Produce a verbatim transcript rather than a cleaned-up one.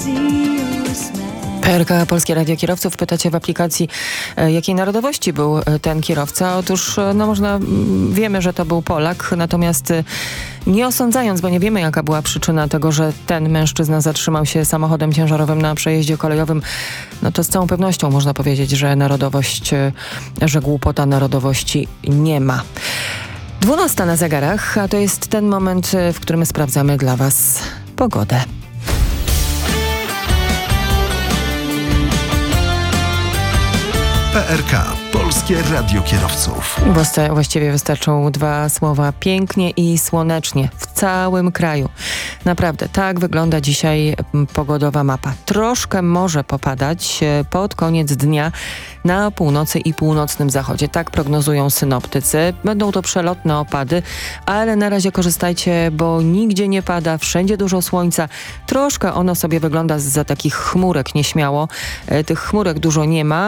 P R K, Polskie Radio Kierowców. Pytacie w aplikacji, e, jakiej narodowości był e, ten kierowca. Otóż, e, no można, m, wiemy, że to był Polak, natomiast e, nie osądzając, bo nie wiemy, jaka była przyczyna tego, że ten mężczyzna zatrzymał się samochodem ciężarowym na przejeździe kolejowym, no to z całą pewnością można powiedzieć, że narodowość, e, że głupota narodowości nie ma. dwunasta na zegarach, a to jest ten moment, e, w którym sprawdzamy dla Was pogodę. P R K, Polskie Radio Kierowców. Własta- Właściwie wystarczą dwa słowa: pięknie i słonecznie w całym kraju. Naprawdę, tak wygląda dzisiaj m, pogodowa mapa. Troszkę może popadać e, pod koniec dnia na północy i północnym zachodzie. Tak prognozują synoptycy. Będą to przelotne opady, ale na razie korzystajcie, bo nigdzie nie pada, wszędzie dużo słońca. Troszkę ono sobie wygląda zza takich chmurek nieśmiało. E, tych chmurek dużo nie ma.